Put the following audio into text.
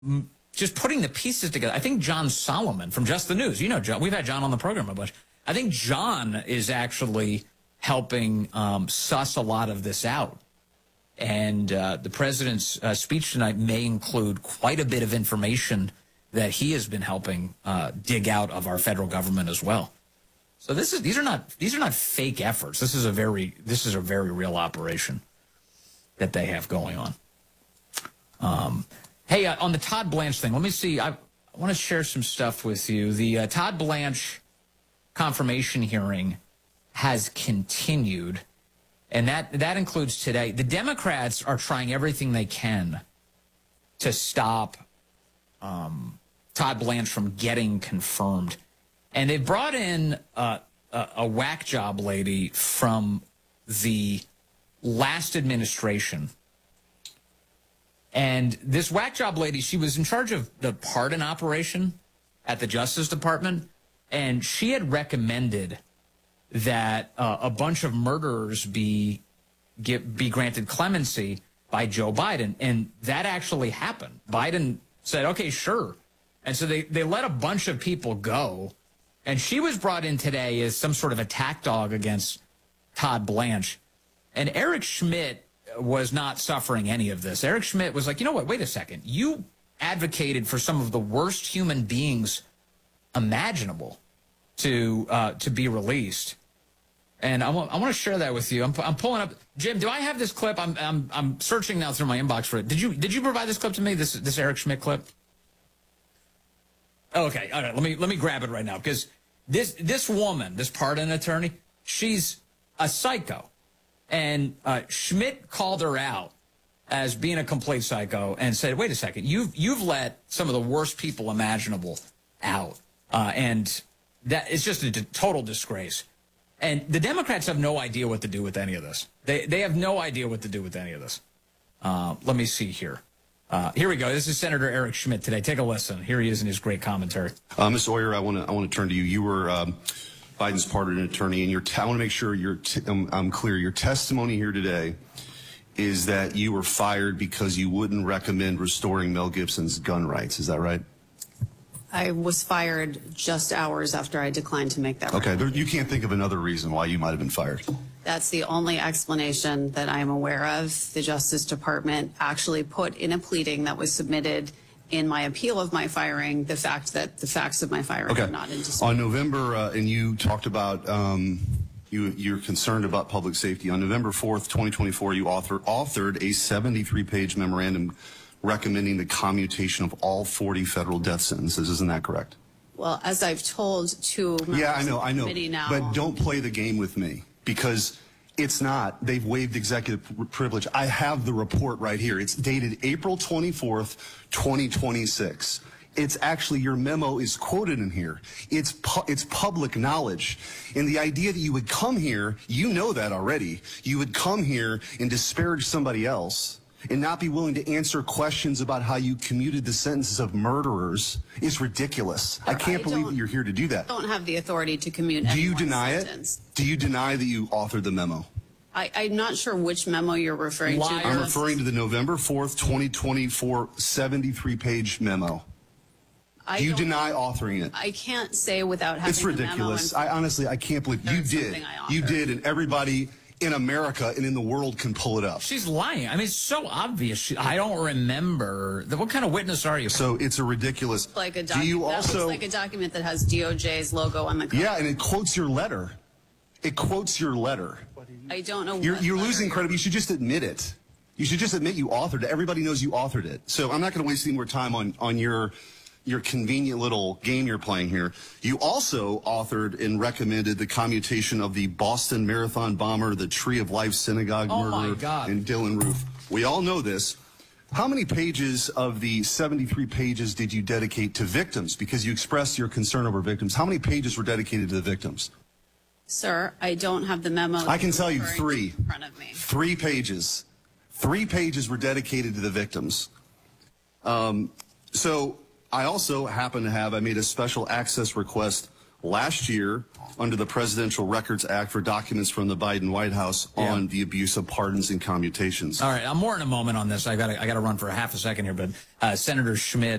just putting the pieces together. I think John Solomon from Just the News, you know, John, we've had John on the program a bunch. I think John is actually helping suss a lot of this out. And the president's speech tonight may include quite a bit of information that he has been helping dig out of our federal government as well. So these are not fake efforts. This is a very real operation that they have going on. Hey, on the Todd Blanche thing, let me see. I want to share some stuff with you. The Todd Blanche confirmation hearing has continued. And that includes today. The Democrats are trying everything they can to stop Todd Blanche from getting confirmed. And they brought in a whack job lady from the last administration. And this whack job lady, she was in charge of the pardon operation at the Justice Department. And she had recommended that a bunch of murderers be granted clemency by Joe Biden. And that actually happened. Biden said, okay, sure. And so they let a bunch of people go. And she was brought in today as some sort of attack dog against Todd Blanche. And Eric Schmidt was not suffering any of this. Eric Schmidt was like, you know what, wait a second. You advocated for some of the worst human beings imaginable to be released. And I want to share that with you. I'm pulling up. Jim, do I have this clip? I'm searching now through my inbox for it. Did you provide this clip to me? This Eric Schmidt clip? Okay, all right. Let me grab it right now, because this woman, this pardon attorney, she's a psycho, and Schmidt called her out as being a complete psycho and said, "Wait a second, you've let some of the worst people imaginable out, and that is just a total disgrace." And the Democrats have no idea what to do with any of this. They have no idea what to do with any of this. Let me see here. Here we go. This is Senator Eric Schmidt today. Take a listen. Here he is in his great commentary. Ms. Oyer, I want to turn to you. You were Biden's pardon attorney, and I want to make sure I'm clear. Your testimony here today is that you were fired because you wouldn't recommend restoring Mel Gibson's gun rights. Is that right? I was fired just hours after I declined to make that recommendation. Okay, you can't think of another reason why you might have been fired. That's the only explanation that I am aware of. The Justice Department actually put in a pleading that was submitted in my appeal of my firing the fact that the facts of my firing are not in dispute. On November, and you talked about you're concerned about public safety. On November 4th, 2024, you authored a 73-page memorandum recommending the commutation of all 40 federal death sentences. Isn't that correct? Well, as I've told to members I know. committee now. But don't play the game with me, because it's not. They've waived executive privilege. I have the report right here. It's dated April 24th, 2026. It's actually, your memo is quoted in here. It's public knowledge. And the idea that you would come here, you know that already, you would come here and disparage somebody else and not be willing to answer questions about how you commuted the sentences of murderers is ridiculous. I can't believe that you're here to do that. I don't have the authority to commute. Do you deny it? Do you deny that you authored the memo? I'm not sure which memo you're referring to. I'm referring to the November 4th, 2024 73-page memo. Do you deny authoring it? I can't say without having It's ridiculous. I can't believe you did. You did, and everybody in America and in the world can pull it up. She's lying. I mean, it's so obvious. I don't remember. What kind of witness are you? So it's a ridiculous. Like a document. That looks like a document that has DOJ's logo on the cover. Yeah, and it quotes your letter. It quotes your letter. I don't know. You're losing credibility. You should just admit it. You should just admit you authored it. Everybody knows you authored it. So I'm not going to waste any more time on your convenient little game you're playing here. You also authored and recommended the commutation of the Boston Marathon bomber, the Tree of Life synagogue murderer, and Dylan Roof. We all know this. How many pages of the 73 pages did you dedicate to victims? Because you expressed your concern over victims. How many pages were dedicated to the victims? Sir, I don't have the memo. I can tell you 3. In front of me. 3 pages. 3 pages were dedicated to the victims. So I also happen to have, I made a special access request last year under the Presidential Records Act for documents from the Biden White House on the abuse of pardons and commutations. All right, I'm more in a moment on this. I got to run for a half a second here, but Senator Schmidt